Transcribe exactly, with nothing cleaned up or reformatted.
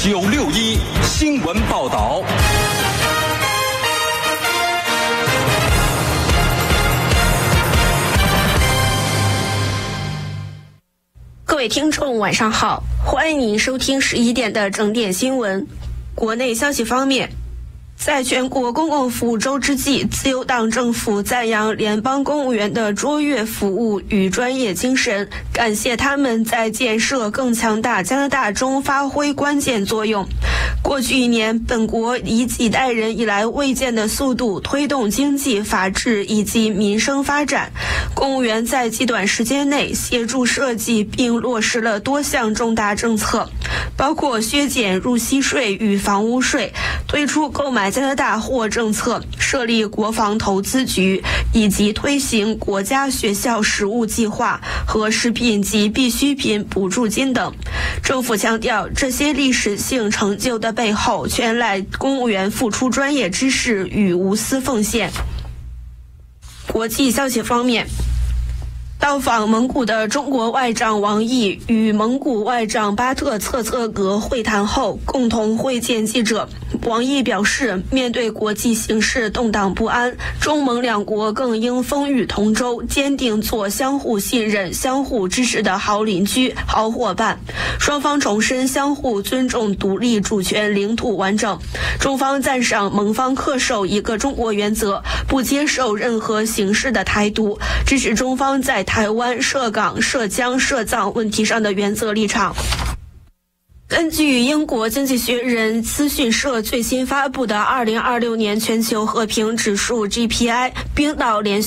九六一新闻报道。 各位听众晚上好，欢迎您收听十一点的整点新闻。国内消息方面，在全国公共服务周之际，自由党政府赞扬联邦公务员的卓越服务与专业精神，感谢他们在建设更强大加拿大中发挥关键作用。过去一年，本国以几代人以来未见的速度推动经济、法治以及民生发展。公务员在极短时间内协助设计并落实了多项重大政策，包括削减入息税与房屋税，推出购买加拿大货政策，设立国防投资局，以及推行国家学校食物计划和食品及必需品补助金等。政府强调，这些历史性成就的背后全赖公务员付出专业知识与无私奉献。国际消息方面，到访蒙古的中国外长王毅与蒙古外长巴特策策格会谈后，共同会见记者。王毅表示，面对国际形势动荡不安，中蒙两国更应风雨同舟，坚定做相互信任、相互支持的好邻居、好伙伴。双方重申相互尊重独立主权、领土完整。中方赞赏蒙方恪守一个中国原则，不接受任何形式的台独，支持中方在台湾、涉港、涉疆、涉藏问题上的原则立场。根据英国经济学人资讯社最新发布的二零二六年全球和平指数 G P I， 冰岛连续